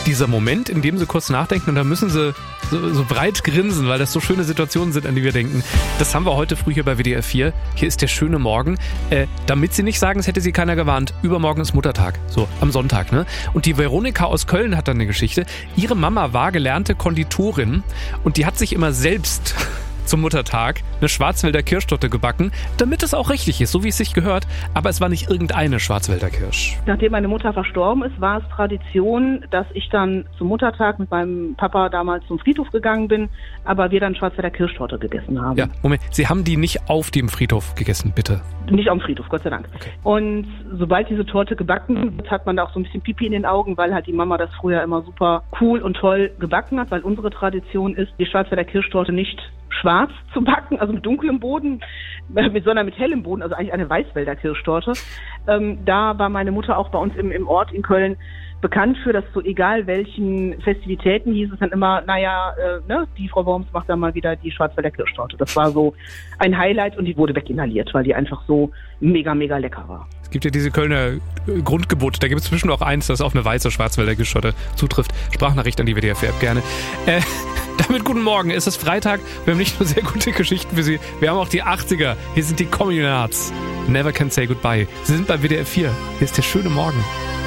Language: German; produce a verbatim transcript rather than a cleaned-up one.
dieser Moment, in dem sie kurz nachdenken und dann müssen sie so, so breit grinsen, weil das so schöne Situationen sind, an die wir denken. Das haben wir heute früh hier bei W D R vier. Hier ist der schöne Morgen. Äh, damit sie nicht sagen, es hätte sie keiner gewarnt. Übermorgen ist Muttertag. So, am Sonntag, ne? Und die Veronika aus Köln hat dann eine Geschichte. Ihre Mama war gelernte Konditorin und die hat sich immer selbst zum Muttertag eine Schwarzwälder Kirschtorte gebacken, damit es auch richtig ist, so wie es sich gehört. Aber es war nicht irgendeine Schwarzwälder Kirsch. Nachdem meine Mutter verstorben ist, war es Tradition, dass ich dann zum Muttertag mit meinem Papa damals zum Friedhof gegangen bin, aber wir dann Schwarzwälder Kirschtorte gegessen haben. Ja, Moment, Sie haben die nicht auf dem Friedhof gegessen, bitte? Nicht auf dem Friedhof, Gott sei Dank. Okay. Und sobald diese Torte gebacken wird, hat man da auch so ein bisschen Pipi in den Augen, weil halt die Mama das früher immer super cool und toll gebacken hat, weil unsere Tradition ist, die Schwarzwälder Kirschtorte nicht schwarz zu backen, also mit dunklem Boden, sondern mit hellem Boden, also eigentlich eine Weißwälder Kirschtorte. Ähm, da war meine Mutter auch bei uns im, im Ort in Köln bekannt für, dass so egal welchen Festivitäten hieß es dann immer, naja, äh, ne, die Frau Worms macht dann mal wieder die Schwarzwälder Kirschtorte. Das war so ein Highlight und die wurde weginhaliert, weil die einfach so mega, mega lecker war. Es gibt ja diese Kölner Grundgebot, da gibt es zwischen auch eins, das auf eine weiße Schwarzwälder Kirschtorte zutrifft. Sprachnachricht an die W D R vier App gerne. Äh, damit guten Morgen, es ist Freitag, wir haben nicht nur sehr gute Geschichten für Sie, wir haben auch die achtziger, hier sind die Communards. Never Can Say Goodbye. Sie sind bei W D R vier, hier ist der schöne Morgen.